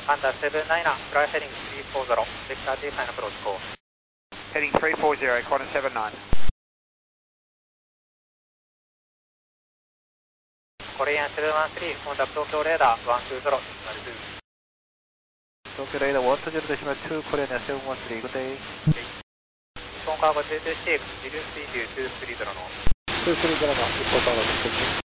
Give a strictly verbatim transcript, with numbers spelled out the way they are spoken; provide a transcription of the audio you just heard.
Panda seven nine, fly heading three four zero, Victor define approach call. Heading three four zero, Qantas seven nine. Korean seven one three, contact Tokyo radar one two zero, decimal two. Tokyo radar one two zero, decimal two, Korean seven one three, good day. Phone cargo two two six, reduce speed to two three zero knots. two three zero knots, report out of the